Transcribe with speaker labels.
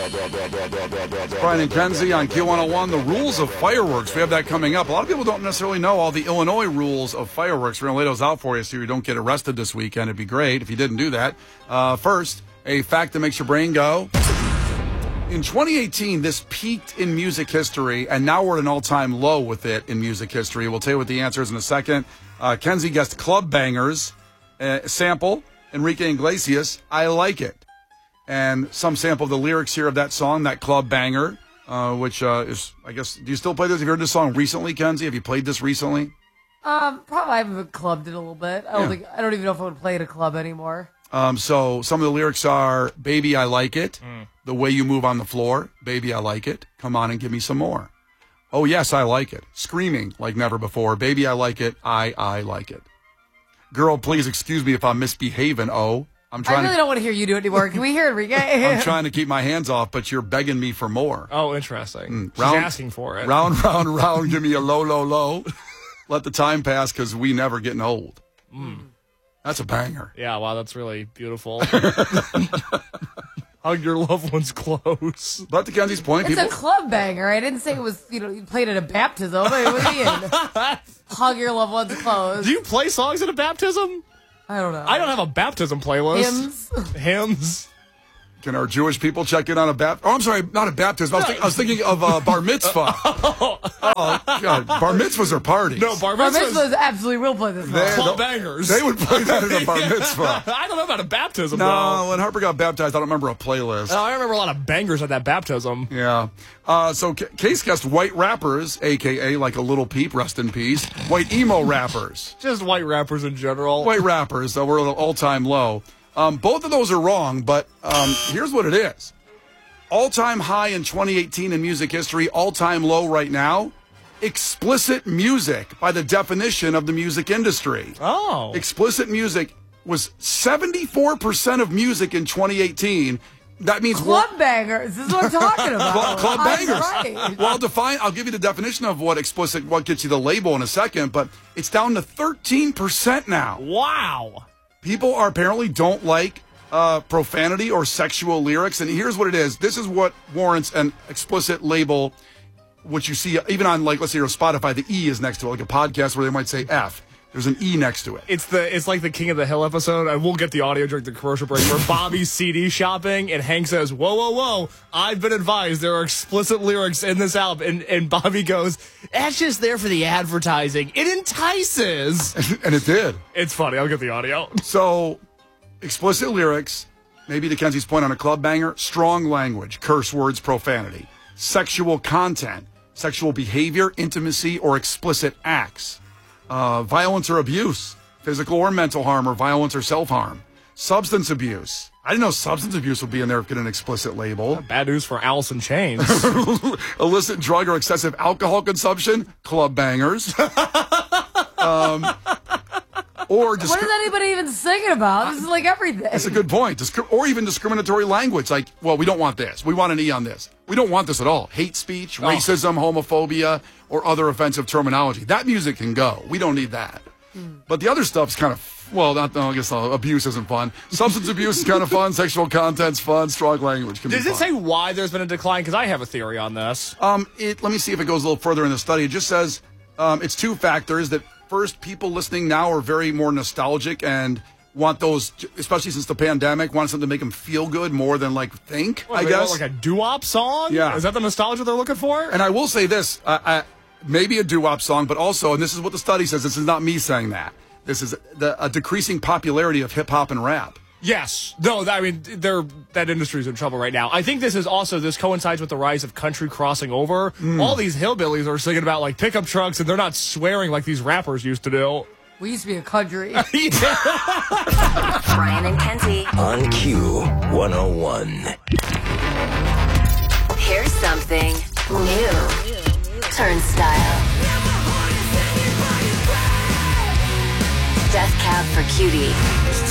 Speaker 1: Brian and Kenzie on Q101, the rules of fireworks. We have that coming up. A lot of people don't necessarily know all the Illinois rules of fireworks. We're going to lay those out for you so you don't get arrested this weekend. It'd be great if you didn't do that. First, a fact that makes your brain go. In 2018, this peaked in music history, and now we're at an all-time low with it in music history. We'll tell you what the answer is in a second. Kenzie guessed Club Bangers. Sample, Enrique Iglesias, I Like It. And some sample of the lyrics here of that song, that Club Banger, which is, I guess, do you still play this? Have you heard this song recently, Kenzie? Have you played this recently?
Speaker 2: Probably I haven't clubbed it a little bit. I don't even know if I would play at a club anymore.
Speaker 1: So some of the lyrics are, baby, I like it. The way you move on the floor. Baby, I like it. Come on and give me some more. Oh, yes, I like it. Screaming like never before. Baby, I like it. I like it. Girl, please excuse me if I'm misbehaving. Oh, I
Speaker 2: really don't want to hear you do it anymore. Can we hear Enrique?
Speaker 1: I'm trying to keep my hands off, but you're begging me for more.
Speaker 3: Oh, interesting. She's asking for it.
Speaker 1: Round, round, round. Give me a low, low, low. Let the time pass because we never getting old. That's a banger.
Speaker 3: Yeah, wow, that's really beautiful. Hug your loved ones close.
Speaker 1: But to Kenzie's point,
Speaker 2: it's a club banger. I didn't say it was, you played at a baptism. What do you mean? Hug your loved ones close.
Speaker 3: Do you play songs at a baptism?
Speaker 2: I don't know.
Speaker 3: I don't have a baptism playlist. Hymns.
Speaker 1: Can our Jewish people check in on a baptism? Oh, I'm sorry, not a baptism. I was thinking of bar mitzvah. Oh, God. Bar mitzvahs are parties.
Speaker 3: No, bar mitzvahs
Speaker 2: absolutely will play this song.
Speaker 3: Club bangers.
Speaker 1: They would play that at a bar mitzvah.
Speaker 3: I don't know about a baptism,
Speaker 1: No,
Speaker 3: though.
Speaker 1: when Harper got baptized, I don't remember a playlist.
Speaker 3: I remember a lot of bangers at that baptism.
Speaker 1: Yeah. So Case guessed white rappers, a.k.a. like a Little Peep, rest in peace. White emo rappers.
Speaker 3: Just white rappers in general.
Speaker 1: White rappers, so we're at an all-time low. Both of those are wrong, but here's what it is. All-time high in 2018 in music history, all-time low right now. Explicit music, by the definition of the music industry.
Speaker 3: Oh.
Speaker 1: Explicit music was 74% of music in 2018. That means
Speaker 2: club bangers. This is what I'm talking about.
Speaker 1: Club bangers.
Speaker 2: Right.
Speaker 1: Well, I'll give you the definition of what gets you the label in a second, but it's down to 13% now.
Speaker 3: Wow.
Speaker 1: People apparently don't like profanity or sexual lyrics, and here's what it is. This is what warrants an explicit label, which you see even on, like, let's say, your Spotify, the E is next to it, like a podcast where they might say F. There's an E next to it.
Speaker 3: It's like the King of the Hill episode. I will get the audio during the commercial break where Bobby's CD shopping and Hank says, whoa, whoa, whoa, I've been advised there are explicit lyrics in this album. And Bobby goes, that's just there for the advertising. It entices.
Speaker 1: And it did.
Speaker 3: It's funny. I'll get the audio.
Speaker 1: So, explicit lyrics, maybe to Kenzie's point on a club banger, strong language, curse words, profanity, sexual content, sexual behavior, intimacy, or explicit acts. Violence or abuse, physical or mental harm, or violence or self-harm. Substance abuse. I didn't know substance abuse would be in there if get an explicit label.
Speaker 3: Bad news for Alice in Chains.
Speaker 1: Illicit drug or excessive alcohol consumption, club bangers. Or
Speaker 2: what is anybody even singing about? This is like everything.
Speaker 1: That's a good point. Or even discriminatory language, like, well, we don't want this. We want an E on this. We don't want this at all. Hate speech, racism, homophobia, or other offensive terminology. That music can go. We don't need that. But the other stuff's kind of, I guess abuse isn't fun. Substance abuse is kind of fun. Sexual content's fun. Strong language can be fun.
Speaker 3: Does it say why there's been a decline? Because I have a theory on this.
Speaker 1: Let me see if it goes a little further in the study. It just says it's two factors. That first, people listening now are very more nostalgic and want those, especially since the pandemic, want something to make them feel good more than like think, I guess.
Speaker 3: Like a doo-wop song?
Speaker 1: Yeah.
Speaker 3: Is that the nostalgia they're looking for?
Speaker 1: And I will say this, maybe a doo-wop song, but also, and this is what the study says, this is not me saying that, this is a decreasing popularity of hip-hop and rap.
Speaker 3: Yes. No, I mean, that industry's in trouble right now. I think this coincides with the rise of country crossing over. All these hillbillies are singing about, like, pickup trucks, and they're not swearing like these rappers used to do.
Speaker 2: We used to be a country.
Speaker 4: Brian and Kenzie
Speaker 5: on Q101.
Speaker 4: Here's something new. Turnstile. Death Cab for Cutie.